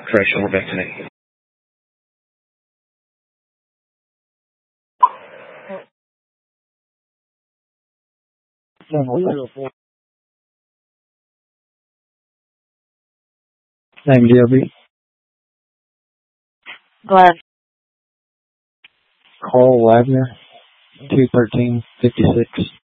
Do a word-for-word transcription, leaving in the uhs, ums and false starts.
Correction, we're back tonight. Name D L B. Glad. Carl Wagner, two thirteen fifty-six.